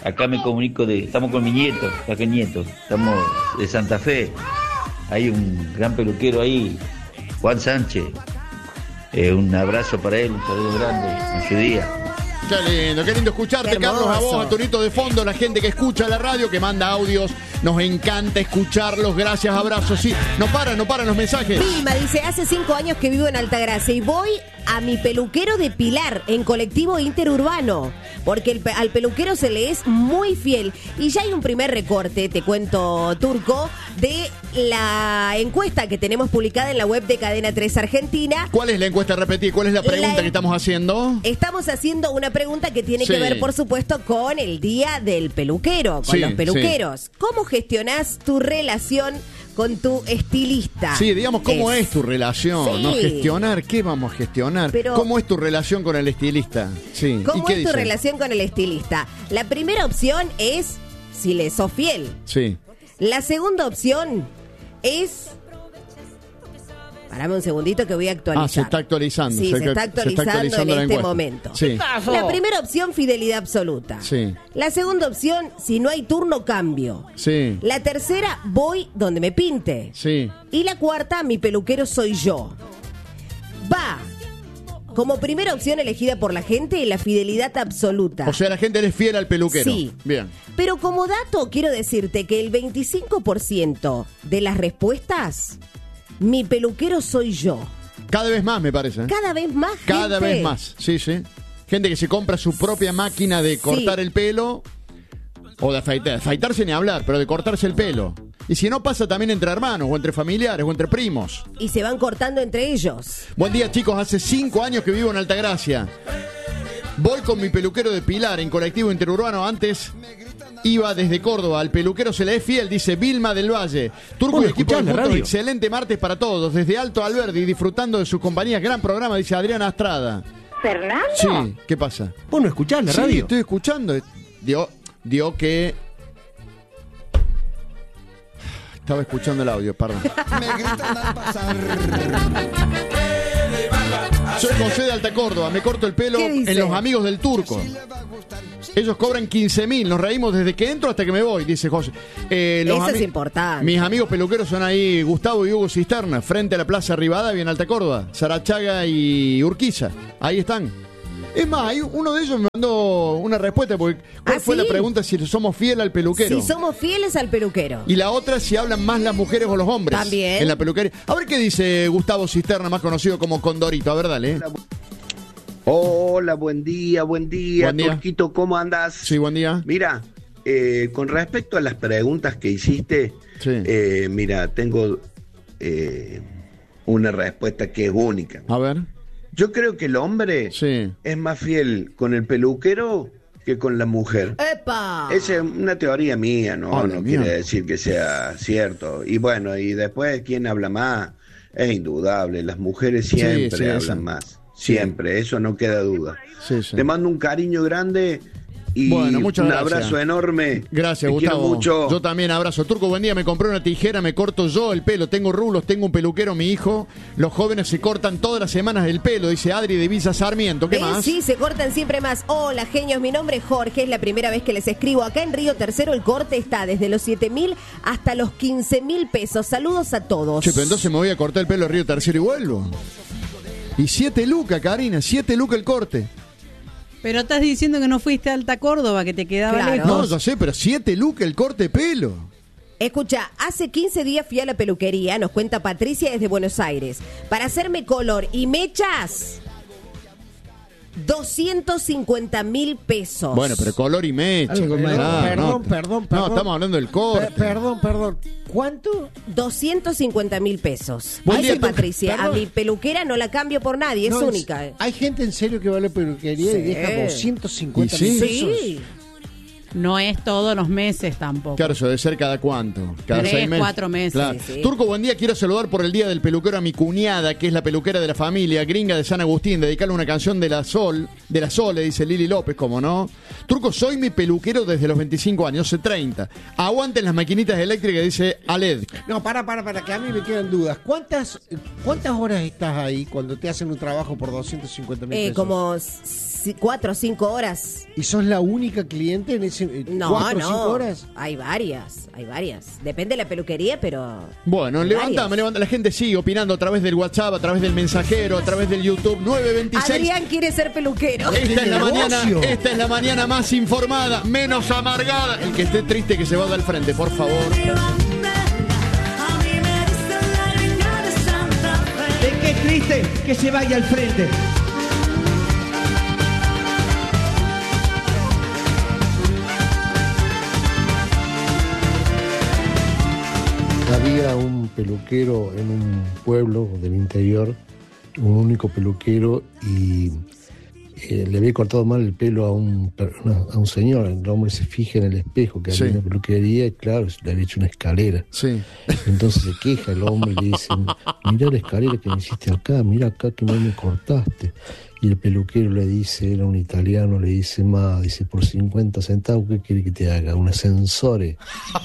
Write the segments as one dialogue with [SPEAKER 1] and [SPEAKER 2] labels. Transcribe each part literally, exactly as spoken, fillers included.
[SPEAKER 1] acá me comunico de, estamos con mi nieto, acá el nieto, estamos de Santa Fe. Hay un gran peluquero ahí, Juan Sánchez. Eh, un abrazo para él, un saludo grande en su día.
[SPEAKER 2] Qué lindo, qué lindo escucharte,
[SPEAKER 3] Qué
[SPEAKER 2] Carlos, a vos, a Torito de fondo, la gente que escucha la radio, que manda audios, nos encanta escucharlos, gracias, abrazos, sí, no paran, no paran los mensajes.
[SPEAKER 3] Vilma dice, hace cinco años que vivo en Altagracia y voy a mi peluquero de Pilar, en colectivo interurbano, porque el, al peluquero se le es muy fiel. Y ya hay un primer recorte, te cuento, Turco, de la encuesta que tenemos publicada en la web de Cadena tres Argentina.
[SPEAKER 2] ¿Cuál es la encuesta? Repetí, ¿cuál es la pregunta
[SPEAKER 3] La-
[SPEAKER 2] que estamos haciendo?
[SPEAKER 3] Estamos haciendo una pregunta que tiene
[SPEAKER 2] Sí.
[SPEAKER 3] que ver, por supuesto, con el día del peluquero, con
[SPEAKER 2] Sí,
[SPEAKER 3] los peluqueros. ¿Cómo gestionás tu relación con tu estilista?
[SPEAKER 2] Sí, digamos, ¿cómo es, tu relación?
[SPEAKER 3] Sí.
[SPEAKER 2] ¿No? Gestionar, ¿qué vamos a gestionar?
[SPEAKER 3] Pero-
[SPEAKER 2] ¿Cómo es tu relación con el estilista? Sí. ¿Y
[SPEAKER 3] ¿Cómo
[SPEAKER 2] qué
[SPEAKER 3] es tu
[SPEAKER 2] dice?
[SPEAKER 3] relación con el estilista? La primera opción es si le sos fiel.
[SPEAKER 2] Sí.
[SPEAKER 3] La segunda opción es... Parame un segundito que voy a actualizar.
[SPEAKER 2] Ah, se está actualizando.
[SPEAKER 3] Sí,
[SPEAKER 2] Se
[SPEAKER 3] se, está
[SPEAKER 2] se está
[SPEAKER 3] actualizando,
[SPEAKER 2] actualizando
[SPEAKER 3] en
[SPEAKER 2] la
[SPEAKER 3] este
[SPEAKER 2] encuesta.
[SPEAKER 3] momento.
[SPEAKER 2] Sí.
[SPEAKER 3] La primera opción, fidelidad absoluta.
[SPEAKER 2] Sí.
[SPEAKER 3] La segunda opción, si no hay turno, cambio.
[SPEAKER 2] Sí.
[SPEAKER 3] La tercera, voy donde me pinte.
[SPEAKER 2] Sí.
[SPEAKER 3] Y la cuarta, mi peluquero soy yo. Va. Como primera opción elegida por la gente, la fidelidad absoluta.
[SPEAKER 2] O sea, la gente le es fiel al peluquero.
[SPEAKER 3] Sí.
[SPEAKER 2] Bien.
[SPEAKER 3] Pero como dato, quiero decirte que el veinticinco por ciento de las respuestas, mi peluquero soy yo.
[SPEAKER 2] Cada vez más, me parece. ¿eh?
[SPEAKER 3] Cada vez más gente.
[SPEAKER 2] Cada vez más, sí, sí. Gente que se compra su propia máquina de cortar
[SPEAKER 3] Sí.
[SPEAKER 2] el pelo o de afeitar. Afeitarse ni hablar, pero de cortarse el pelo. Y si no, pasa también entre hermanos o entre familiares o entre primos.
[SPEAKER 3] Y se van cortando entre ellos.
[SPEAKER 2] Buen día, chicos. Hace cinco años que vivo en Altagracia. Voy con mi peluquero de Pilar en colectivo interurbano. Antes iba desde Córdoba. Al peluquero se le es fiel, dice Vilma del Valle. Turco y
[SPEAKER 4] Bueno,
[SPEAKER 2] equipo de
[SPEAKER 4] escuchá la
[SPEAKER 2] juntos,
[SPEAKER 4] radio.
[SPEAKER 2] excelente martes para todos. Desde Alto Alberdi, disfrutando de sus compañías. Gran programa, dice Adriana Astrada.
[SPEAKER 5] ¿Fernando?
[SPEAKER 2] Sí, ¿qué pasa?
[SPEAKER 4] ¿Vos no escuchás la
[SPEAKER 2] Sí,
[SPEAKER 4] radio?
[SPEAKER 2] estoy escuchando. Dio, dio que... Estaba escuchando el audio, perdón.
[SPEAKER 6] Me gritan al pasar.
[SPEAKER 2] Soy José de Alta Córdoba, me corto el pelo
[SPEAKER 3] ¿Qué dice?
[SPEAKER 2] en Los Amigos del Turco. Ellos cobran quince mil, nos reímos desde que entro hasta que me voy, dice José. Eh, los
[SPEAKER 3] Eso es
[SPEAKER 2] ami-
[SPEAKER 3] importante.
[SPEAKER 2] Mis amigos peluqueros son ahí Gustavo y Hugo Cisterna, frente a la Plaza Rivadavia en Alta Córdoba, Sarachaga y Urquiza. Ahí están. Es más, hay uno de ellos me mandó una respuesta, porque ¿cuál
[SPEAKER 3] ¿Ah,
[SPEAKER 2] fue
[SPEAKER 3] sí?
[SPEAKER 2] la pregunta? Si somos fieles al peluquero.
[SPEAKER 3] Si somos fieles al peluquero.
[SPEAKER 2] Y la otra, si hablan más las mujeres o los hombres.
[SPEAKER 3] También.
[SPEAKER 2] En la peluquería. A ver qué dice Gustavo Cisterna, más conocido como Condorito. A ver, dale. ¿eh?
[SPEAKER 7] Hola, buen día, buen día,
[SPEAKER 2] Buen día.
[SPEAKER 7] Turquito, ¿cómo andas?
[SPEAKER 2] Sí, buen día.
[SPEAKER 7] Mira, eh, con respecto a las preguntas que hiciste,
[SPEAKER 2] Sí.
[SPEAKER 7] eh, mira, tengo eh, una respuesta que es única.
[SPEAKER 2] A ver.
[SPEAKER 7] Yo creo que el hombre
[SPEAKER 2] Sí.
[SPEAKER 7] es más fiel con el peluquero que con la mujer.
[SPEAKER 3] ¡Epa!
[SPEAKER 7] Esa es una teoría mía, no,
[SPEAKER 2] Hola,
[SPEAKER 7] no
[SPEAKER 2] mía.
[SPEAKER 7] quiere decir que sea cierto. Y bueno, y después, ¿quién habla más? Es indudable, las mujeres siempre
[SPEAKER 2] Sí, sí,
[SPEAKER 7] hablan
[SPEAKER 2] sí.
[SPEAKER 7] más. Siempre, eso no queda duda.
[SPEAKER 2] Sí, sí.
[SPEAKER 7] Te mando un cariño grande y
[SPEAKER 2] Bueno, muchas
[SPEAKER 7] un
[SPEAKER 2] gracias.
[SPEAKER 7] abrazo enorme.
[SPEAKER 2] Gracias,
[SPEAKER 7] Te
[SPEAKER 2] Gustavo.
[SPEAKER 7] quiero mucho.
[SPEAKER 2] Yo también abrazo. Turco, buen día. Me compré una tijera, me corto yo el pelo. Tengo rulos, tengo un peluquero, mi hijo. Los jóvenes se cortan todas las semanas el pelo, dice Adri de Villa Sarmiento. ¿Qué
[SPEAKER 3] ¿Ven?
[SPEAKER 2] más?
[SPEAKER 3] Sí, se cortan siempre más. Hola, genios. Mi nombre es Jorge. Es la primera vez que les escribo. Acá en Río Tercero el corte está desde los siete mil hasta los quince mil pesos. Saludos a todos.
[SPEAKER 2] Che, pero entonces me voy a cortar el pelo de Río Tercero y vuelvo. Y siete lucas, Karina, siete lucas el corte.
[SPEAKER 8] Pero estás diciendo que no fuiste a Alta Córdoba, que te quedaba
[SPEAKER 3] Claro.
[SPEAKER 8] lejos.
[SPEAKER 2] No, yo sé, pero siete lucas el corte de pelo.
[SPEAKER 3] Escucha, hace quince días fui a la peluquería, nos cuenta Patricia desde Buenos Aires, para hacerme color y mechas. doscientos cincuenta mil pesos.
[SPEAKER 2] Bueno, pero color y mecha.
[SPEAKER 9] Algo más.
[SPEAKER 2] Claro,
[SPEAKER 9] Perdón,
[SPEAKER 2] no.
[SPEAKER 9] perdón, perdón.
[SPEAKER 2] No, estamos hablando del corte.
[SPEAKER 9] Per- perdón, perdón. ¿Cuánto?
[SPEAKER 3] doscientos cincuenta mil pesos.
[SPEAKER 2] Buen
[SPEAKER 3] Dice
[SPEAKER 2] día,
[SPEAKER 3] Patricia,
[SPEAKER 9] perdón.
[SPEAKER 3] a mi peluquera no la cambio por nadie, es
[SPEAKER 9] No,
[SPEAKER 3] única.
[SPEAKER 9] Hay gente en serio que va a la peluquería
[SPEAKER 3] Sí.
[SPEAKER 9] y deja doscientos cincuenta
[SPEAKER 2] ¿Y sí?
[SPEAKER 9] mil pesos.
[SPEAKER 3] Sí.
[SPEAKER 8] No es todos los meses tampoco.
[SPEAKER 2] Claro, eso debe ser cada cuánto. Cada
[SPEAKER 8] Tres,
[SPEAKER 2] seis meses.
[SPEAKER 8] cuatro meses.
[SPEAKER 2] Claro.
[SPEAKER 3] Sí, sí.
[SPEAKER 2] Turco, buen día. Quiero saludar por el día del peluquero a mi cuñada, que es la peluquera de la familia, gringa de San Agustín. Dedicarle una canción de la Sol, de la Sol, le dice Lili López, como no. Turco, soy mi peluquero desde los veinticinco años, hace treinta. Aguanten las maquinitas eléctricas, dice Aled.
[SPEAKER 9] No, para, para, para, que a mí me quedan dudas. ¿Cuántas, cuántas horas estás ahí cuando te hacen un trabajo por doscientos cincuenta mil
[SPEAKER 3] Eh,
[SPEAKER 9] pesos?
[SPEAKER 3] como cuatro o cinco horas.
[SPEAKER 9] ¿Y sos la única cliente en ese eh,
[SPEAKER 3] No,
[SPEAKER 9] cuatro o
[SPEAKER 3] no.
[SPEAKER 9] cinco horas?
[SPEAKER 3] Hay varias, hay varias. Depende de la peluquería, pero...
[SPEAKER 2] Bueno,
[SPEAKER 3] hay
[SPEAKER 2] levantame,
[SPEAKER 3] varias.
[SPEAKER 2] levanta. La gente sigue opinando a través del WhatsApp, a través del mensajero, a través del YouTube. nueve veintiséis.
[SPEAKER 3] Adrián quiere ser peluquero.
[SPEAKER 2] Esta es la
[SPEAKER 9] negocio.
[SPEAKER 2] mañana, esta es la mañana más informada, menos amargada. El que esté triste que se vaya al frente, por favor.
[SPEAKER 4] ¿De qué triste que se vaya al frente?
[SPEAKER 5] Había un peluquero en un pueblo del interior, un único peluquero, y eh, le había cortado mal el pelo a un, a un señor. El hombre se fija en el espejo que había
[SPEAKER 2] Sí.
[SPEAKER 5] una peluquería y claro, le había hecho una escalera.
[SPEAKER 2] Sí.
[SPEAKER 5] Entonces se queja el hombre y le dice, mira la escalera que me hiciste acá, mira acá que no me cortaste. Y el peluquero le dice, era un italiano, le dice, ma, dice, por cincuenta centavos, ¿qué quiere que te haga? Un ascensore.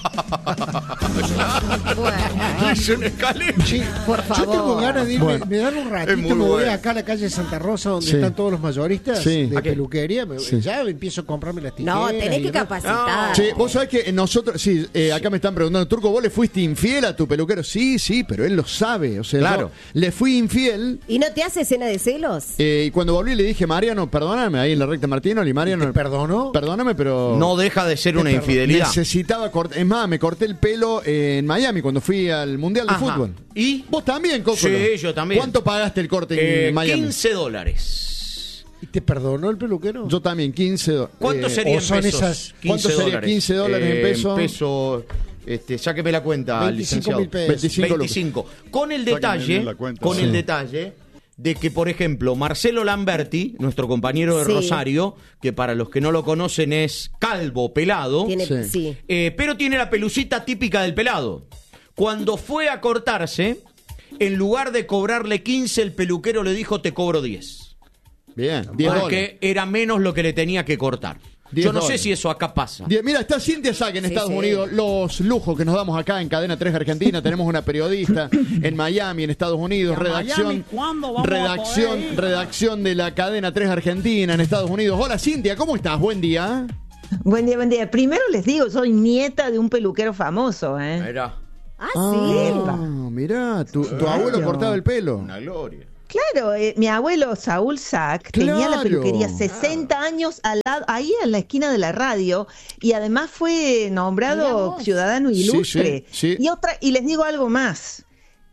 [SPEAKER 2] Es una escalera.
[SPEAKER 9] Sí,
[SPEAKER 3] Por
[SPEAKER 9] yo tengo
[SPEAKER 3] favor.
[SPEAKER 9] ganas de irme,
[SPEAKER 2] Bueno,
[SPEAKER 9] me dan un ratito,
[SPEAKER 2] es muy
[SPEAKER 9] me voy
[SPEAKER 2] bueno.
[SPEAKER 9] acá a la calle Santa Rosa donde
[SPEAKER 2] Sí.
[SPEAKER 9] están todos los mayoristas
[SPEAKER 2] Sí.
[SPEAKER 9] de
[SPEAKER 2] ¿A qué?
[SPEAKER 9] peluquería, me-
[SPEAKER 2] Sí.
[SPEAKER 9] ya empiezo a comprarme las tijeras.
[SPEAKER 3] No, tenés
[SPEAKER 9] y
[SPEAKER 3] que
[SPEAKER 9] demás.
[SPEAKER 3] capacitar.
[SPEAKER 2] Sí, vos sabés que nosotros, sí, eh, acá me están preguntando, Turco, ¿vos le fuiste infiel a tu peluquero? Sí, sí, pero él lo sabe, o sea,
[SPEAKER 10] Claro.
[SPEAKER 2] yo le fui infiel
[SPEAKER 3] ¿Y no te hace escena de celos?
[SPEAKER 2] eh, y cuando volví le dije, Mariano, perdóname, ahí en la recta Martino, y Mariano,
[SPEAKER 9] ¿Te perdonó?
[SPEAKER 2] perdóname, pero...
[SPEAKER 10] No deja de ser una infidelidad.
[SPEAKER 2] Necesitaba cortar, es más, me corté el pelo en Miami cuando fui al Mundial de
[SPEAKER 10] Ajá.
[SPEAKER 2] Fútbol.
[SPEAKER 10] ¿Y?
[SPEAKER 2] ¿Vos también, Coco?
[SPEAKER 10] Sí, yo también.
[SPEAKER 2] ¿Cuánto pagaste el corte
[SPEAKER 10] Eh,
[SPEAKER 2] en Miami?
[SPEAKER 10] quince dólares.
[SPEAKER 9] ¿Y te perdonó el peluquero?
[SPEAKER 2] Yo también, quince dólares.
[SPEAKER 10] ¿Cuánto
[SPEAKER 2] Eh,
[SPEAKER 10] serían
[SPEAKER 9] o son
[SPEAKER 10] pesos?
[SPEAKER 9] esas-
[SPEAKER 2] ¿Cuánto
[SPEAKER 10] quince
[SPEAKER 2] sería quince dólares en
[SPEAKER 10] Eh,
[SPEAKER 2] peso?
[SPEAKER 10] peso, este, sáqueme la cuenta,
[SPEAKER 9] veinticinco
[SPEAKER 10] licenciado.
[SPEAKER 9] mil pesos.
[SPEAKER 2] veinticinco lucas.
[SPEAKER 10] veinticinco. Con el
[SPEAKER 1] Sáquenme
[SPEAKER 10] detalle,
[SPEAKER 1] bien la cuenta.
[SPEAKER 10] con
[SPEAKER 2] Sí.
[SPEAKER 10] el detalle de que, por ejemplo, Marcelo Lamberti, nuestro compañero de
[SPEAKER 3] Sí.
[SPEAKER 10] Rosario, que para los que no lo conocen es calvo, pelado,
[SPEAKER 3] Tiene,
[SPEAKER 2] Sí.
[SPEAKER 3] sí.
[SPEAKER 10] eh, pero tiene la pelucita típica del pelado. Cuando fue a cortarse, en lugar de cobrarle quince, el peluquero le dijo, te cobro diez.
[SPEAKER 2] Bien, diez dólares.
[SPEAKER 10] Porque era menos lo que le tenía que cortar.
[SPEAKER 2] diez
[SPEAKER 10] Yo no sé
[SPEAKER 2] dólares.
[SPEAKER 10] si eso acá pasa.
[SPEAKER 2] Die- Mira, está Cintia Sack en
[SPEAKER 3] Sí,
[SPEAKER 2] Estados
[SPEAKER 3] sí.
[SPEAKER 2] Unidos. Los lujos que nos damos acá en Cadena tres Argentina. Tenemos una periodista en Miami, en Estados Unidos. Redacción, redacción, redacción de la Cadena tres Argentina en Estados Unidos. Hola Cintia, ¿cómo estás? Buen día.
[SPEAKER 11] Buen día, buen día. Primero les digo, soy nieta de un peluquero famoso, ¿eh?
[SPEAKER 10] Era
[SPEAKER 3] Ah, sí.
[SPEAKER 2] Ah, mirá, tu, tu
[SPEAKER 11] Claro.
[SPEAKER 2] abuelo cortaba el pelo.
[SPEAKER 10] una gloria.
[SPEAKER 11] Claro, eh, mi abuelo Saúl Sack tenía la
[SPEAKER 2] Claro.
[SPEAKER 11] peluquería sesenta años al lado, ahí en la esquina de la radio, y además fue
[SPEAKER 3] Mirá
[SPEAKER 11] nombrado
[SPEAKER 3] vos.
[SPEAKER 11] ciudadano
[SPEAKER 2] Sí,
[SPEAKER 11] ilustre.
[SPEAKER 2] sí, sí.
[SPEAKER 11] Y otra, y les digo algo más.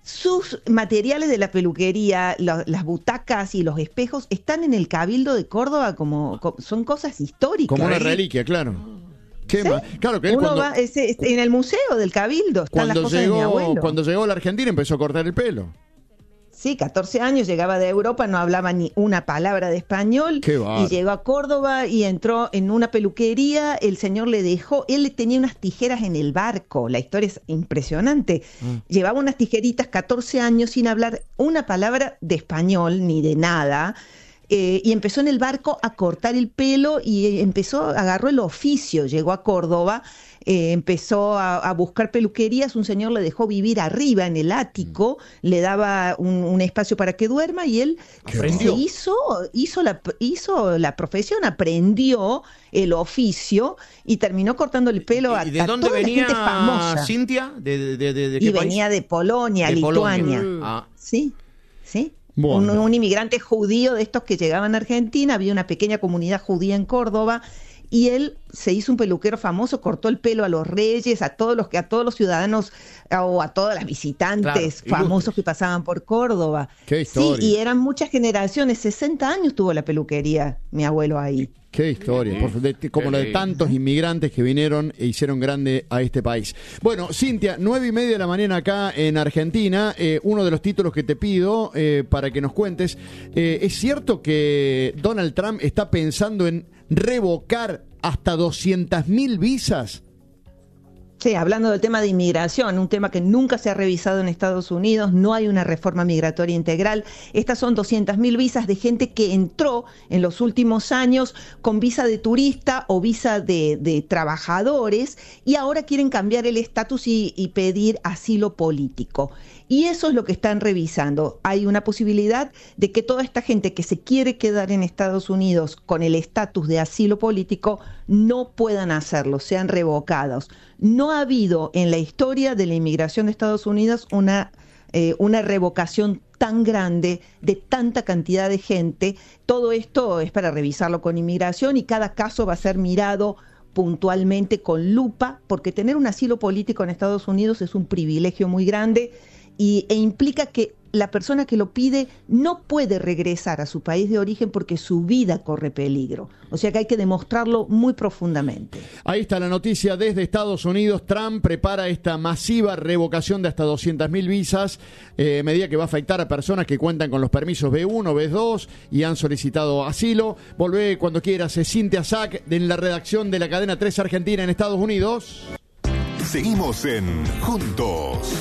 [SPEAKER 11] Sus materiales de la peluquería, lo- las butacas y los espejos están en el Cabildo de Córdoba como, co- son cosas históricas.
[SPEAKER 2] Como una
[SPEAKER 11] ¿eh?
[SPEAKER 2] reliquia, claro. ¿Qué
[SPEAKER 11] ¿Sí?
[SPEAKER 2] más? Claro que él
[SPEAKER 11] Uno
[SPEAKER 2] cuando,
[SPEAKER 11] va, es- es- en el museo del Cabildo están las
[SPEAKER 2] cuando
[SPEAKER 11] cosas de mi
[SPEAKER 2] llegó,
[SPEAKER 11] abuelo.
[SPEAKER 2] cuando llegó a la Argentina empezó a cortar el pelo.
[SPEAKER 11] Sí, catorce años, llegaba de Europa, no hablaba ni una palabra de español.
[SPEAKER 2] Qué bárbaro.
[SPEAKER 11] Y llegó a Córdoba y entró en una peluquería. El señor le dejó, él tenía unas tijeras en el barco. La historia es impresionante. Llevaba unas tijeritas, catorce años, sin hablar una palabra de español ni de nada. Eh, y empezó en el barco a cortar el pelo y empezó, agarró el oficio, llegó a Córdoba, eh, empezó a, a buscar peluquerías, un señor le dejó vivir arriba en el ático, le daba un, un espacio para que duerma y él
[SPEAKER 10] Aprendió.
[SPEAKER 11] se hizo, hizo, la, hizo la profesión, aprendió el oficio y terminó cortando el pelo a,
[SPEAKER 10] ¿Y de
[SPEAKER 11] a
[SPEAKER 10] dónde
[SPEAKER 11] toda la gente
[SPEAKER 10] venía
[SPEAKER 11] famosa.
[SPEAKER 10] Cintia? ¿De, de, de, de qué
[SPEAKER 11] Y
[SPEAKER 10] país?
[SPEAKER 11] venía de Polonia,
[SPEAKER 10] De
[SPEAKER 11] Lituania.
[SPEAKER 10] Polonia. Ah.
[SPEAKER 11] Sí, sí.
[SPEAKER 2] Bueno.
[SPEAKER 11] Un, un inmigrante judío de estos que llegaban a Argentina, había una pequeña comunidad judía en Córdoba y él se hizo un peluquero famoso, cortó el pelo a los reyes, a todos los que a todos los ciudadanos o a todas las visitantes
[SPEAKER 10] Claro,
[SPEAKER 11] famosos
[SPEAKER 10] ilustres.
[SPEAKER 11] que pasaban por Córdoba.
[SPEAKER 2] Qué
[SPEAKER 11] Sí,
[SPEAKER 2] historia.
[SPEAKER 11] y eran muchas generaciones, sesenta años tuvo la peluquería mi abuelo ahí.
[SPEAKER 2] Qué historia, por- de- como la de tantos inmigrantes que vinieron e hicieron grande a este país. Bueno, Cintia, nueve y media de la mañana acá en Argentina, eh, uno de los títulos que te pido eh, para que nos cuentes, eh, ¿es cierto que Donald Trump está pensando en revocar hasta doscientas mil visas?
[SPEAKER 11] Sí, hablando del tema de inmigración, un tema que nunca se ha revisado en Estados Unidos, no hay una reforma migratoria integral. Estas son doscientas mil visas de gente que entró en los últimos años con visa de turista o visa de, de trabajadores y ahora quieren cambiar el estatus y, y pedir asilo político. Y eso es lo que están revisando. Hay una posibilidad de que toda esta gente que se quiere quedar en Estados Unidos con el estatus de asilo político no puedan hacerlo, sean revocados. No ha habido en la historia de la inmigración de Estados Unidos una, eh, una revocación tan grande de tanta cantidad de gente. Todo esto es para revisarlo con inmigración y cada caso va a ser mirado puntualmente con lupa, porque tener un asilo político en Estados Unidos es un privilegio muy grande y, e implica que la persona que lo pide no puede regresar a su país de origen porque su vida corre peligro. O sea que hay que demostrarlo muy profundamente.
[SPEAKER 2] Ahí está la noticia desde Estados Unidos. Trump prepara esta masiva revocación de hasta doscientas mil visas, eh, medida que va a afectar a personas que cuentan con los permisos B uno, B dos y han solicitado asilo. Volvé cuando quieras, es Cintia Sack en la redacción de la cadena tres Argentina en Estados Unidos.
[SPEAKER 12] Seguimos en Juntos.